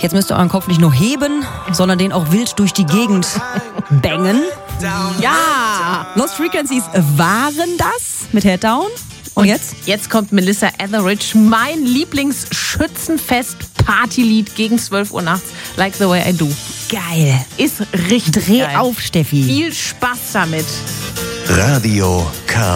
Jetzt müsst ihr euren Kopf nicht nur heben, sondern den auch wild durch die Gegend bangen. Ja! Lost Frequencies waren das mit Headdown. Und jetzt? Jetzt kommt Melissa Etheridge, mein Lieblingsschützenfest-Partylied gegen 12 Uhr nachts. Like the way I do. Geil. Ist richtig Dreh geil. auf, Steffi. Viel Spaß damit. Radio K.